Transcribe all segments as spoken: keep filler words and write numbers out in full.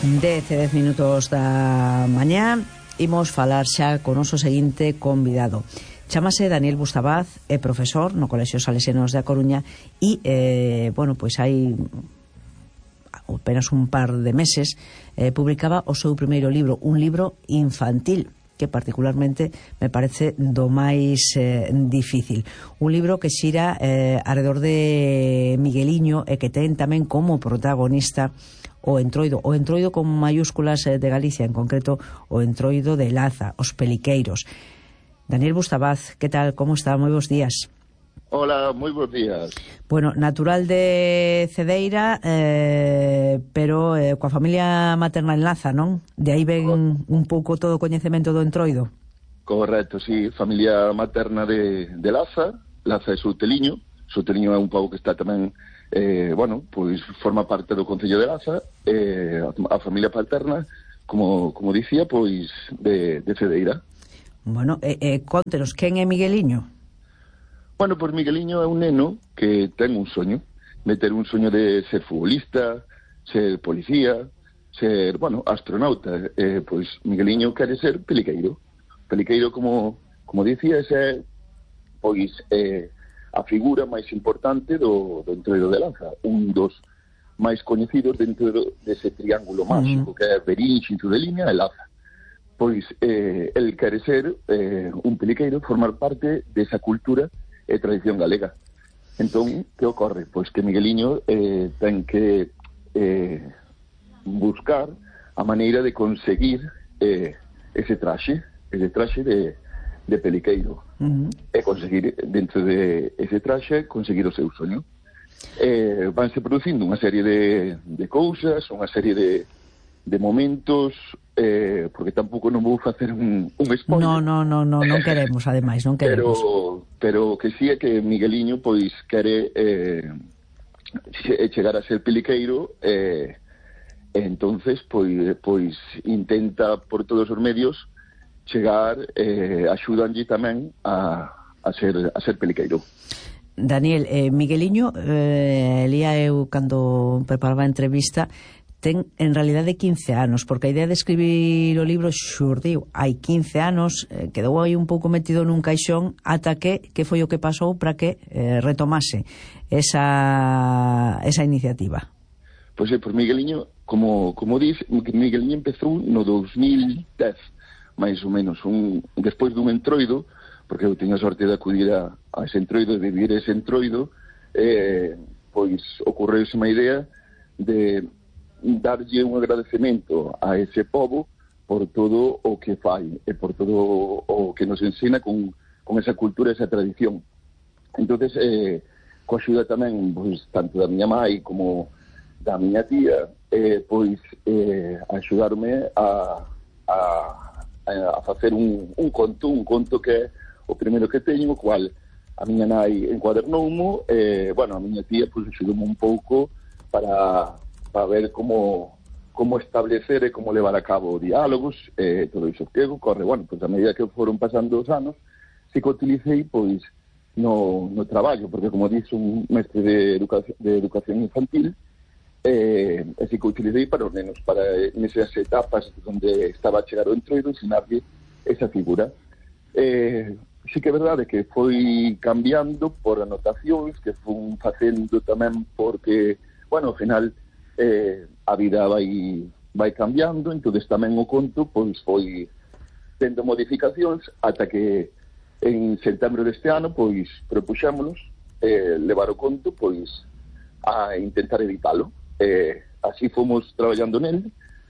dez e dez minutos da mañá. Imos falar xa con o noso seguinte convidado. Chámase Daniel Bustabaz, é profesor no Colexio Salesianos da Coruña e, eh, bueno, pois hai apenas un par de meses eh, publicaba o seu primeiro libro, un libro infantil que particularmente me parece do máis eh, difícil. Un libro que xira eh, alrededor de Migueliño e que ten tamén como protagonista o Entroido, o Entroido con mayúsculas eh, de Galicia, en concreto o Entroido de Laza, os Peliqueiros. Daniel Bustabaz, que tal, como está? Moi bons días. Hola, moi bons días. Bueno, natural de Cedeira, eh, pero eh, coa familia materna en Laza, non? De aí ven un pouco todo o coñecemento do Entroido. Correcto, sí, familia materna de, de Laza, Laza é Souteliño, Souteliño é un pobo que está tamén, eh, bueno, pois forma parte do Concello de Laza, eh, a familia paterna, como, como dicía, pois de, de Cedeira. Bueno, eh, eh, contenos, quen é Migueliño? Bueno, pois Migueliño é un neno que ten un soño, meter un soño de ser futbolista, ser policía, ser, bueno, astronauta. Eh, pois Migueliño quere ser peliqueiro. Peliqueiro, como, como dicía, é, pois, eh, a figura máis importante do, do Entroido de Laza, un dos máis coñecidos dentro dese triángulo máxico, uh-huh. que é Verín, Xinzudeliña e Laza. Pois eh, el quere ser eh, un peliqueiro, formar parte desa cultura e tradición galega. Entón, que ocorre? Pois que Migueliño eh, ten que eh, buscar a maneira de conseguir eh, ese traxe, ese traxe de, de peliqueiro. Uh-huh. E conseguir, dentro de ese traxe, conseguir o seu soño. Eh, vanse producindo unha serie de, de cousas, unha serie de, de momentos, eh, porque tampouco non vou facer un, un spoiler. No, no, no, no, non queremos, ademais, non queremos. Pero, pero que sí é que Migueliño, pois, quere eh, chegar a ser peliqueiro, eh, e entonces, pois, pois, intenta por todos os medios chegar, eh, axudanlle tamén a, a, ser, a ser peliqueiro. Daniel, eh, Migueliño, eh, lía eu cando preparaba a entrevista, ten en realidade quince anos, porque a idea de escribir o libro xurdiu hai quince anos, eh, quedou aí un pouco metido nun caixón ata que, que foi o que pasou para que eh, retomase esa, esa iniciativa. Pois é, por Migueliño, como, como diz, Migueliño empezou no dos mil dez, máis ou menos, un, despois dun entroido, porque eu teño a sorte de acudir a, a ese entroido, de vivir ese entroido, eh, pois ocorreuse unha idea de darlle un agradecemento a ese pobo por todo o que fai e por todo o que nos ensina con, con esa cultura, esa tradición. Entonces, eh, coa axuda tamén, pois, tanto da miña mai como da miña tía, eh, pois, eh, axudarme a, a, a facer un, un conto, un conto que é o primeiro que teño, o cual a miña nai encuadernoumo, eh, bueno, a miña tía, pois, axudoume un pouco para... para ver como, como establecer e como levar a cabo diálogos, eh, todo iso que ocorre. Bueno, pois a medida que foron pasando os anos, si que utilicei, pois, no, no traballo, porque como dice un mestre de educación, de educación infantil, eh, e si que utilicei para os nenos, para nesas etapas onde estaba a chegar o entroido, ensinarlle esa figura. Eh, si que é verdade que foi cambiando por anotacións, que fun facendo tamén porque, bueno, ao final, Eh, a vida vai vai cambiando, entonces tamén o conto pois foi tendo modificacións ata que en setembro deste ano pois propuxémonos eh, levar o conto pois a intentar editalo. Eh, así fomos traballando nel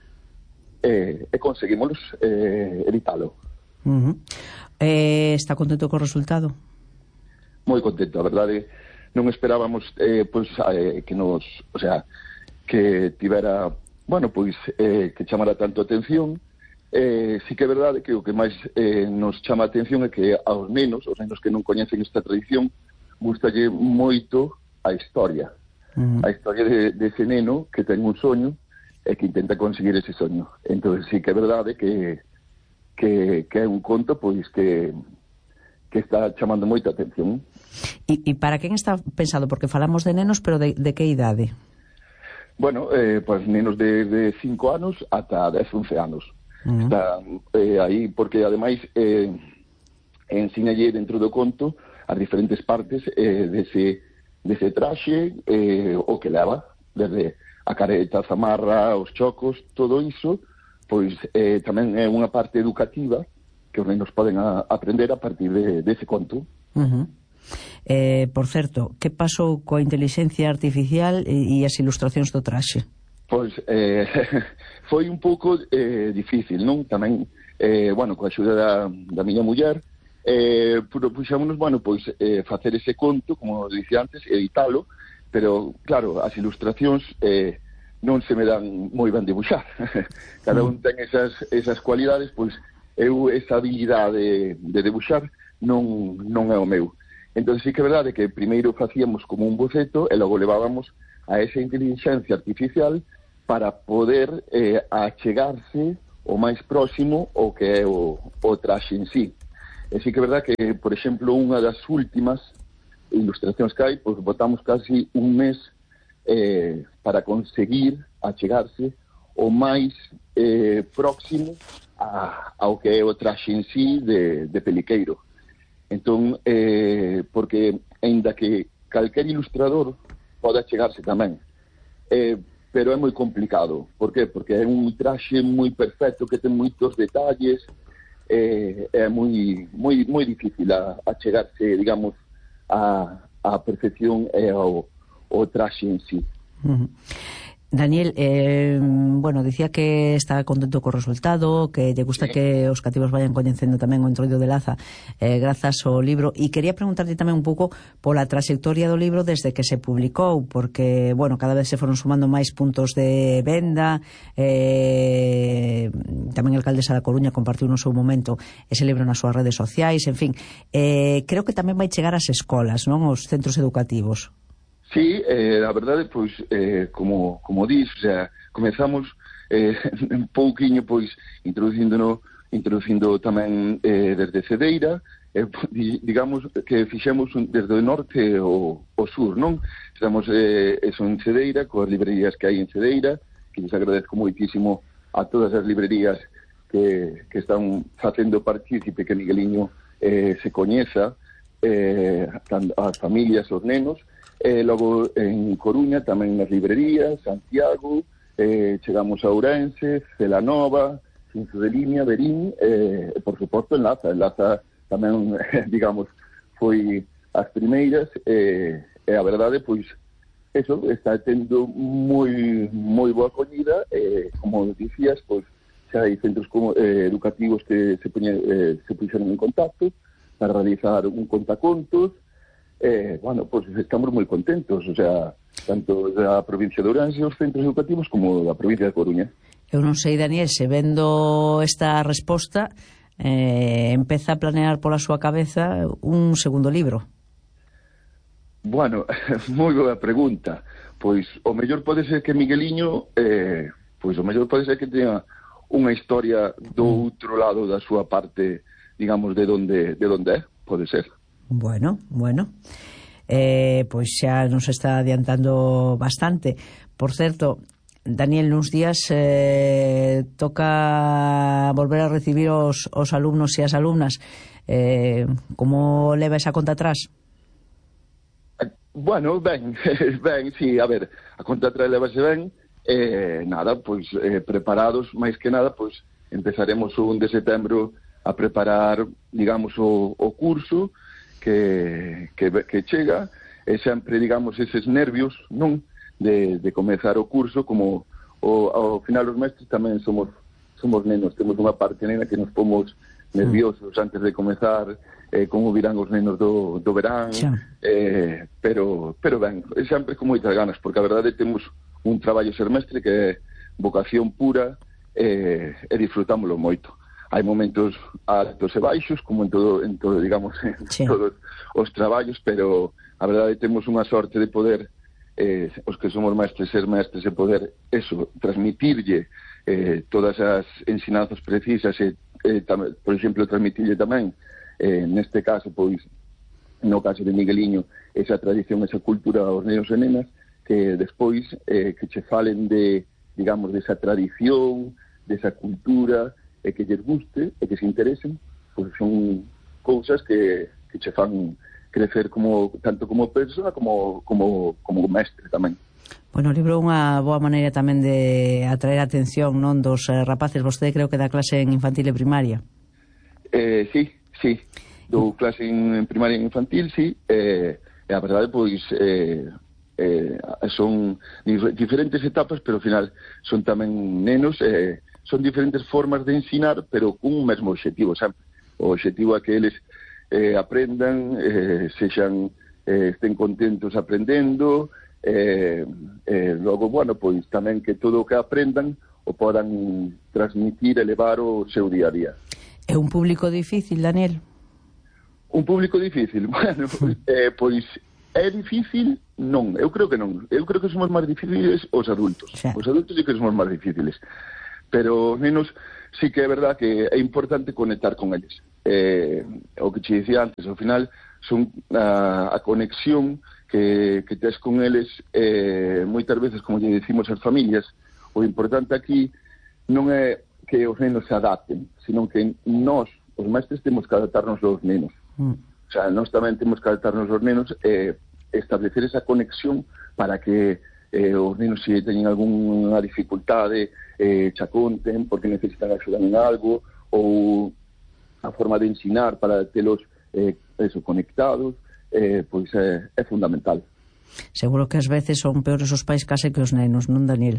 eh, e conseguimos eh, editalo. Uh-huh. Eh, está contento co resultado? Moi contento, a verdade. Non esperábamos eh, pois, eh, que nos, o sea, que tivera, bueno, pois, eh, que chamara tanto atención. Eh, sí que é verdade que o que máis eh, nos chama a atención é que aos nenos, os nenos que non coñecen esta tradición, gustalle moito a historia. Uh-huh. A historia de, de ese neno que ten un soño e que intenta conseguir ese soño. Entón, sí que é verdade que, que, que é un conto, pois, que, que está chamando moita atención. E, e para quen está pensado? Porque falamos de nenos, pero de, de que idade? Bueno, eh, pois nenos de, de cinco anos ata dez, once anos. Uh-huh. Está eh, aí, porque ademais eh, ensinalle dentro do conto as diferentes partes eh, dese, dese traxe, eh, o que leva, desde a careta, a zamarra, os chocos, todo iso, pois eh, tamén é unha parte educativa que os nenos poden a, aprender a partir de, dese conto. Uh-huh. Eh, por certo, que pasou coa inteligencia artificial e, e as ilustracións do traxe? Pois eh, foi un pouco eh, difícil, non? Tamén, eh, bueno, coa axuda da, da miña muller, eh, puxámonos, bueno, pois eh, facer ese conto, como dicía antes, editalo, pero, claro, as ilustracións eh, non se me dan moi ben dibuixar. Cada un ten esas, esas cualidades, pois eu esa habilidade de, de dibuixar non, non é o meu. Entón, sí que é verdade que primeiro facíamos como un boceto e logo levábamos a esa inteligencia artificial para poder eh, achegarse o máis próximo o que é o, o traxe en sí. E sí que é verdade que, por exemplo, unha das últimas ilustracións que hai, pois botamos casi un mes eh, para conseguir achegarse o máis eh, próximo a, ao que é o traxe en sí de, de Peliqueiro. Entón, eh, porque aínda que calquer ilustrador pode chegarse tamén, eh, pero é moi complicado. Por qué? Porque é un traxe moi perfecto que ten moitos detalles, eh, é moi moi moi difícil a, a chegarse, digamos, a, a perfección e ao, ao traxe en sí. Uh-huh. Daniel, eh, bueno, dicía que está contento co resultado, que lle gusta sí. que os cativos vayan coñecendo tamén o Entroido de Laza eh, grazas ao libro, e quería preguntarte tamén un pouco pola trayectoria do libro desde que se publicou, porque, bueno, cada vez se foron sumando máis puntos de venda, eh, tamén a alcaldesa da Coruña compartiu no seu momento ese libro nas súas redes sociais, en fin, eh, creo que tamén vai chegar ás escolas, non, aos centros educativos. Sí, eh, a verdade, pois, eh, como, como dis, o sea, comezamos eh, un pouquiño, pois, introducindo, introducindo tamén eh, desde Cedeira, eh, digamos que fixemos desde o norte ao, ao sur, non? Estamos eh, eso en Cedeira, coas librerías que hai en Cedeira, que les agradezco moitísimo a todas as librerías que, que están facendo partícipe que Migueliño eh, se coñeza, eh, as familias, os nenos. Eh, logo en Coruña tamén nas librerías, Santiago, eh, chegamos a Ourense, Celanova, Cinzo de Limia, Verín, eh, e por suposto en Laza. En Laza tamén, eh, digamos, foi as primeiras, eh, e a verdade, pois, eso, está tendo moi moi boa acollida, eh, como dicías, pois, xa hai centros como, eh, educativos que se, poñe, eh, se puxeron en contacto para realizar un contacontos. Eh, bueno, pues estamos moi contentos, o sea, tanto da provincia de Ourense, os centros educativos, como da provincia de Coruña. Eu non sei, Daniel, se vendo esta resposta, eh, empeza a planear pola súa cabeza un segundo libro. Bueno, moi boa pregunta. Pois o mellor pode ser que Migueliño, eh, pois o mellor pode ser que teña unha historia do outro lado da súa parte, digamos, de donde, de donde é, pode ser. Bueno, bueno, eh, pois xa nos está adiantando bastante. Por certo, Daniel, nuns días eh, toca volver a recibir os, os alumnos e as alumnas. Eh, como leva esa conta atrás? Bueno, ben, ben, sí, a ver, a conta atrás levase ben, eh, nada, pois eh, preparados, máis que nada, pois empezaremos o un de setembro a preparar, digamos, o, o curso, Que, que, que chega, e sempre, digamos, eses nervios, non, de, de comezar o curso, como o, ao final os mestres tamén somos somos nenos, temos unha parte nena que nos pomos nerviosos antes de comezar, eh, como virán os nenos do, do verán, eh, pero, pero ben, sempre con moitas ganas, porque a verdade temos un traballo ser mestre que é vocación pura, eh, e disfrutámoslo moito. Hai momentos altos e baixos, como en todo, en todo digamos, en sí. todos os traballos, pero a verdade temos unha sorte de poder, eh, os que somos mestres, ser mestres, e poder, eso, transmitirlle eh, todas as ensinanzas precisas, e, eh, tam, por exemplo, transmitirlle tamén, eh, neste caso, pois, no caso de Migueliño, esa tradición, esa cultura aos nenos e nenas, que despois eh, que che falen de, digamos, desa tradición, desa cultura, e que lles guste, e que se interesen, pois son cousas que, que che fan crecer como, tanto como persona como, como, como mestre tamén. Bueno, o libro é unha boa maneira tamén de atraer a atención, non, dos eh, rapaces. Vostede creo que dá clase en infantil e primaria. Eh, sí, sí, dou clase en, en primaria e infantil, sí, eh, e a verdade, pois, eh, eh, son diferentes etapas, pero ao final son tamén nenos, eh, son diferentes formas de ensinar, pero cun mesmo obxectivo, sempre. O obxectivo é que eles eh, aprendan, eh, sexan, eh, estén contentos aprendendo, eh, eh, logo, bueno, pois tamén que todo o que aprendan o podan transmitir, elevar o seu día a día. É un público difícil, Daniel? Un público difícil? Bueno, eh, pois é difícil? Non, eu creo que non. Eu creo que somos máis difíciles os adultos. Sí. Os adultos sí que somos máis difíciles. Pero os nenos sí que é verdad que é importante conectar con eles. Eh, o que te dicía antes, ao final son a, a conexión que, que tes con eles, eh, moitas veces, como lle decimos as familias, o importante aquí non é que os nenos se adapten, sino que nós, os mestres, temos que adaptarnos aos nenos. Mm. O sea, nós tamén temos que adaptarnos aos nenos e eh, establecer esa conexión para que eh, os nenos, se teñen algunha dificultade, eh, xa conten porque necesitan axuda en algo, ou a forma de ensinar para telos eh, eso, conectados, eh, pois é, é fundamental. Seguro que ás veces son peores os pais case que os nenos, non, Daniel?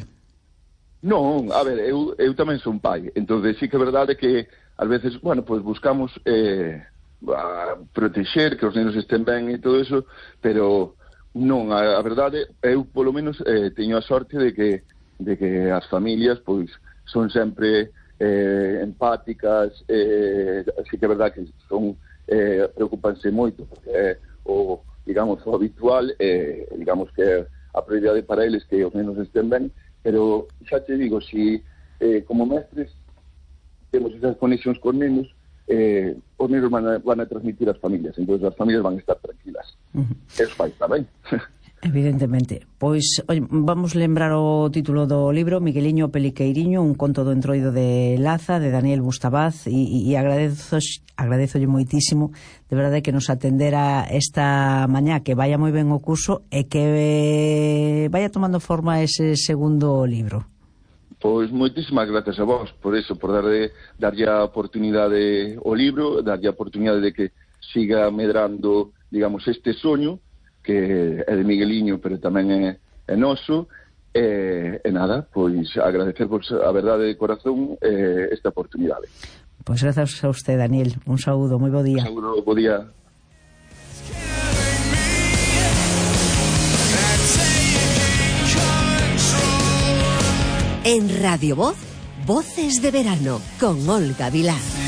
Non, a ver, eu, eu tamén son pai, entón sí que é verdade que ás veces, bueno, pois buscamos eh, a protexer que os nenos estén ben e todo eso, pero non, a, a verdade, eu polo menos eh, teño a sorte de que de que as familias pois son sempre eh, empáticas, eh, así que é verdade que son eh, preocupanse moito porque é o, digamos, o habitual, eh, digamos que a prioridade para eles que os nenos estén ben, pero xa te digo, si eh, como mestres temos esas conexións con nenos, eh, os nenos van a, van a transmitir as familias, entón as familias van a estar tranquilas. Uh-huh. Eso fai tamén. Evidentemente. Pois, oi, vamos lembrar o título do libro, Migueliño Peliqueiriño, un conto do entroido de Laza, de Daniel Bustabaz, e, e agradezo, agradezolle moitísimo, de verdade, que nos atendera esta mañá, que vaya moi ben o curso e que vaya tomando forma ese segundo libro. Pois moitísimas gracias a vos por eso, por darle, darlle a oportunidade ao libro, darlle a oportunidade de que siga medrando, digamos, este soño que é de Migueliño, pero tamén é, é noso, e, e nada, pois agradecervos a verdade de corazón eh, esta oportunidade. Pois gracias a usted, Daniel. Un saúdo, moi bo día. Un saúdo, bo día. En Radio Voz, Voces de Verano, con Olga Vilar.